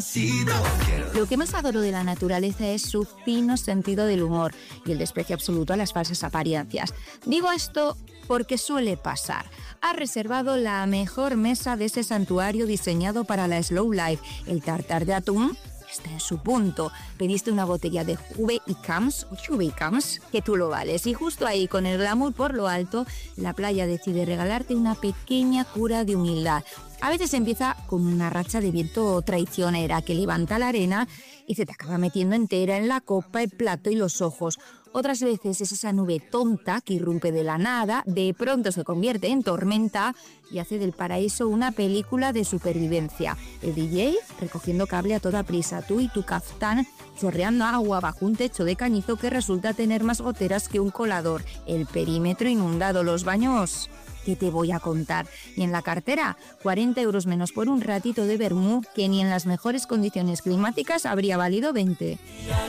Lo que más adoro de la naturaleza es su fino sentido del humor y el desprecio absoluto a las falsas apariencias. Digo esto porque suele pasar. Ha reservado la mejor mesa de ese santuario diseñado para la slow life, el tartar de atún. Está en su punto. Pediste una botella de Juve y Camps, que tú lo vales. Y justo ahí, con el glamour por lo alto, la playa decide regalarte una pequeña cura de humildad. A veces empieza con una racha de viento traicionera que levanta la arena y se te acaba metiendo entera en la copa, el plato y los ojos. Otras veces es esa nube tonta que irrumpe de la nada, de pronto se convierte en tormenta y hace del paraíso una película de supervivencia. El DJ recogiendo cable a toda prisa, tú y tu kaftán chorreando agua bajo un techo de cañizo que resulta tener más goteras que un colador. El perímetro inundado, los baños... ¿Qué te voy a contar? Y en la cartera, 40 euros menos por un ratito de vermú que ni en las mejores condiciones climáticas habría valido 20.